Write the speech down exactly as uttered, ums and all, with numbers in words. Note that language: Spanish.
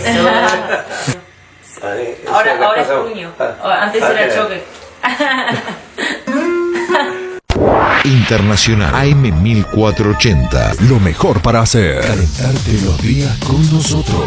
Ahí, Ahora, eso que ahora es pasó. puño. Antes era el choque. Internacional A M mil cuatrocientos ochenta. Lo mejor para hacer. Calentarte los días con nosotros.